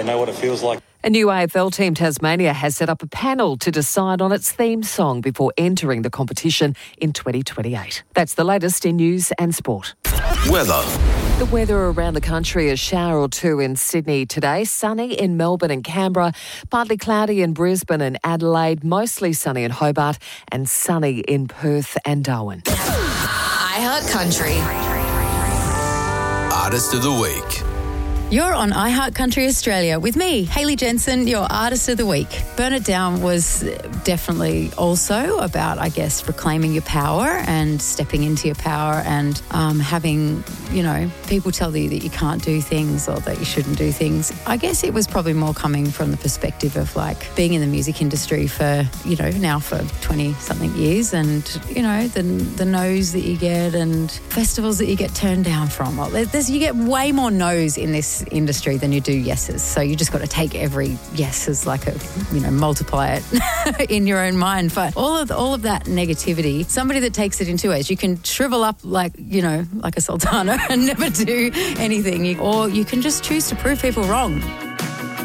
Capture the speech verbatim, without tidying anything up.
I know what it feels like. A new A F L team, Tasmania, has set up a panel to decide on its theme song before entering the competition in twenty twenty-eight. That's the latest in news and sport. Weather. The weather around the country, a shower or two in Sydney today, sunny in Melbourne and Canberra, partly cloudy in Brisbane and Adelaide, mostly sunny in Hobart and sunny in Perth and Darwin. iHeart Country. Artist of the Week. You're on iHeart Country Australia with me, Hayley Jensen, your Artist of the Week. Burn It Down was definitely also about, I guess, reclaiming your power and stepping into your power and um, having, you know, people tell you that you can't do things or that you shouldn't do things. I guess it was probably more coming from the perspective of, like, being in the music industry for, you know, now for twenty-something years and, you know, the, the no's that you get and festivals that you get turned down from. Well, there's, you get way more no's in this industry than you do yeses, so you just got to take every yes as like a, you know, multiply it in your own mind. But all of all of that negativity, somebody that takes it in two ways, you can shrivel up like, you know, like a sultana and never do anything, or you can just choose to prove people wrong.